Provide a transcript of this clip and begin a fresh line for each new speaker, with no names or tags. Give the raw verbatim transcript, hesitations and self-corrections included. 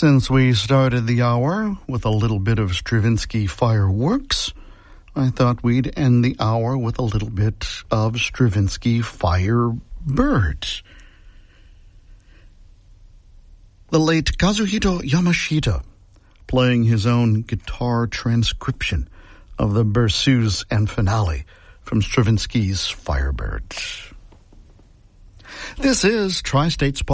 Since we started the hour with a little bit of Stravinsky fireworks, I thought we'd end the hour with a little bit of Stravinsky Firebirds. The late Kazuhito Yamashita, playing his own guitar transcription of the Berceuse and finale from Stravinsky's Firebirds. This is Tri-State's